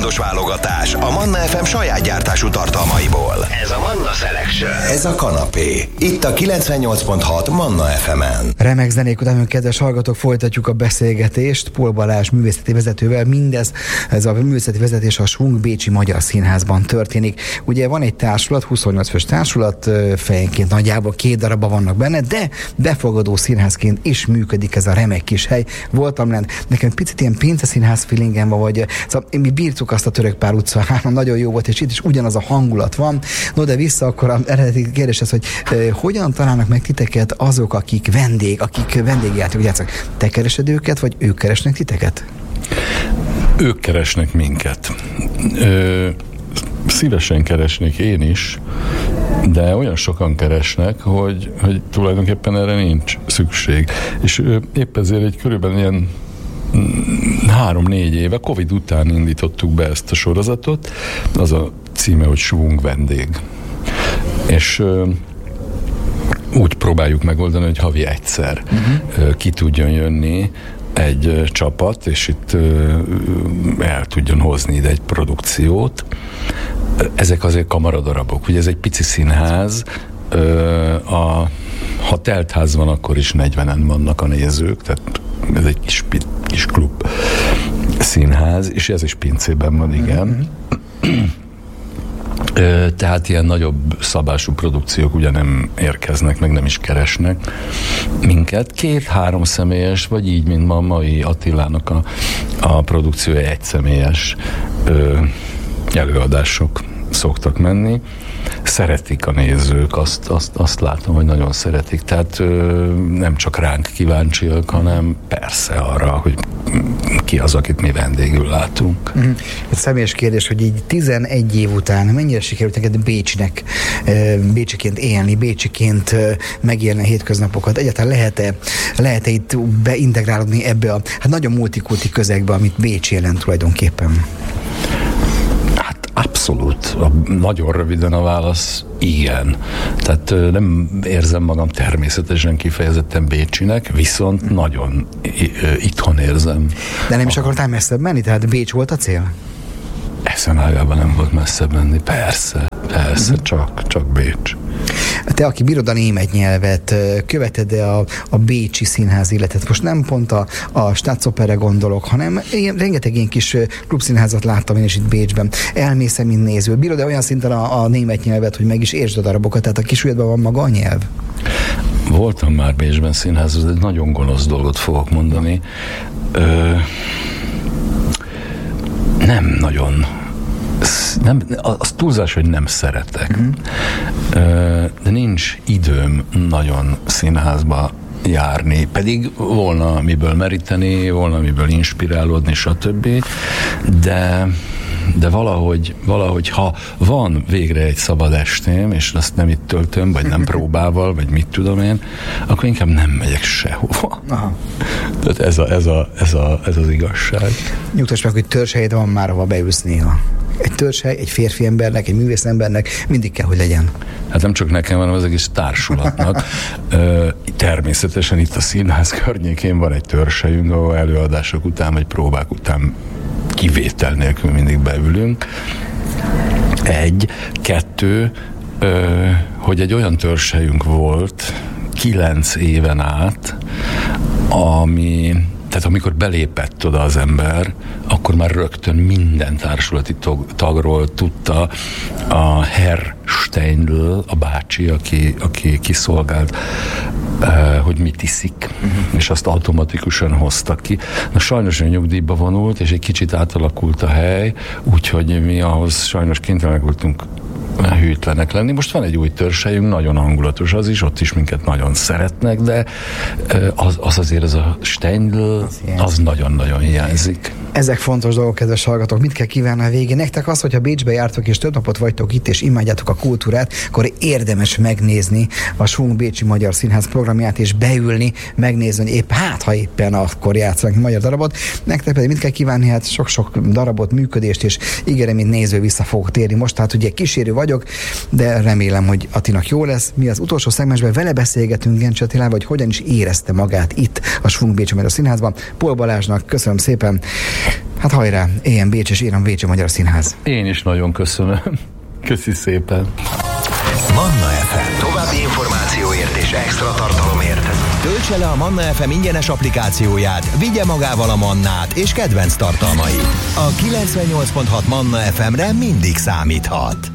2-mondatos válogatás a Manna FM saját gyártású tartalmaiból. Ez a Manna Selection. Ez a kanapé. Itt a 98.6 Manna FM-en. Remek zenék után, kedves hallgatók, folytatjuk a beszélgetést Pól Balázs művészeti vezetővel. Ez a művészeti vezetés a Schwung Bécsi Magyar Színházban történik. Ugye van egy társulat, 28 fős társulat, fejenként nagyjából 2 darabban vannak benne, de befogadó színházként is működik ez a remek kis hely. Voltam lent, nekem picit ilyen pinceszínház feelingem van, vagy szóval mi bírtuk azt a Törökpár utca, nagyon jó volt, és itt is ugyanaz a hangulat van. No, de vissza akkor az eredeti kérdés az, hogy hogyan találnak meg titeket azok, akik vendégjátékot játszanak? Te keresed őket, vagy ők keresnek titeket? Ők keresnek minket. Szívesen keresnék én is, de olyan sokan keresnek, hogy tulajdonképpen erre nincs szükség. És épp ezért egy körülbelül ilyen 3-4 éve, Covid után indítottuk be ezt a sorozatot, az a címe, hogy Schwung vendég. És úgy próbáljuk megoldani, hogy havi egyszer ki tudjon jönni egy csapat, és itt el tudjon hozni ide egy produkciót. Ezek azért kamaradarabok. Ugye ez egy pici színház, ha teltház van, akkor is 40-en vannak a nézők, tehát ez egy kis klub színház, és ez is pincében van, igen. Tehát ilyen nagyobb szabású produkciók ugye nem érkeznek, meg nem is keresnek minket. 2-3 személyes, vagy így, mint ma mai Attilának a produkciója, 1 személyes előadások szoktak menni. Szeretik a nézők, azt látom, hogy nagyon szeretik. Tehát nem csak ránk kíváncsiak, hanem persze arra, hogy ki az, akit mi vendégül látunk. Ez személyes kérdés, hogy így 11 év után mennyire sikerült neked Bécsiként élni, Bécsiként megélni a hétköznapokat? Egyáltalán lehet-e itt beintegrálódni ebbe a nagyon multikulti közegbe, amit Bécs jelent tulajdonképpen? Abszolút. Nagyon röviden a válasz igen. Tehát nem érzem magam természetesen kifejezetten bécsinek, viszont nagyon itthon érzem. De nem is akartál messzebb menni? Tehát Bécs volt a cél? Ezen ágában nem volt messzebb menni. Persze, csak Bécs. Te, aki bírod a német nyelvet, követed-e a bécsi színház életet? Most nem pont a Staatsoperre gondolok, hanem rengeteg ilyen kis klubszínházat láttam én is itt Bécsben. Elmész-e, mint néző? Bírod-e olyan szinten a német nyelvet, hogy meg is értsd a darabokat? Tehát a kisujjadban van maga a nyelv? Voltam már Bécsben színházban, de egy nagyon gonosz dolgot fogok mondani. Nem nagyon... az túlzás, hogy nem szeretek. De nincs időm nagyon színházba járni, pedig volna miből meríteni, volna miből inspirálódni, stb. De valahogy ha van végre egy szabad estém, és azt nem itt töltöm, vagy nem próbával, vagy mit tudom én, akkor inkább nem megyek sehova. Aha. Tehát ez az igazság. Nyugtass meg, hogy törzshelyed van már, ahova beülsz néha. Egy törzshely, egy férfi embernek, egy művész embernek mindig kell, hogy legyen. Hát nem csak nekem, hanem az egész társulatnak. Természetesen itt a színház környékén van egy törzshelyünk, ahol előadások után, vagy próbák után kivétel nélkül mindig beülünk. 1, 2, hogy egy olyan törzshelyünk volt 9 éven át, tehát amikor belépett oda az ember, akkor már rögtön minden társulati tagról tudta a Herr Steindl, a bácsi, aki kiszolgált, hogy mit iszik, és azt automatikusan hoztak ki. Na sajnos a nyugdíjba vonult, és egy kicsit átalakult a hely, úgyhogy mi ahhoz sajnos kénytelenek voltunk hűtlenek lenni. Most van egy új törzshelyünk, nagyon hangulatos az is, ott is minket nagyon szeretnek, de az azért ez a Steindl, az nagyon-nagyon hiányzik. Ezek fontos dolgok, kedves hallgatók. Mit kell kívánni a végén? Nektek az, hogyha Bécsbe jártok és több napot vagytok itt, és imádjátok a kultúrát, akkor érdemes megnézni a Schwung Bécsi Magyar Színház programját, és beülni, megnézni, hogy ha éppen akkor játszanak magyar darabot. Nektek pedig mit kell kívánni? Hát sok-sok darabot, működést, és ígérem, mint néző vissza fogok térni most. Tehát ugye kísérő vagyok, de remélem, hogy Attinak jó lesz. Mi az utolsó szegmensben vele beszélgetünk Gencs Attilával, hogy hogyan is érezte magát itt a Schwung Bécsi Magyar Színházban. Pól Balázsnak köszönöm szépen. Hát hajrá, éljen Bécs és éljen Bécsi Magyar Színház. Én is nagyon köszönöm. Köszi szépen. Manna FM. További információért és extra tartalomért töltse le a Manna FM ingyenes applikációját, vigye magával a Mannát és kedvenc tartalmait. A 98.6 Manna FM-re mindig számíthat.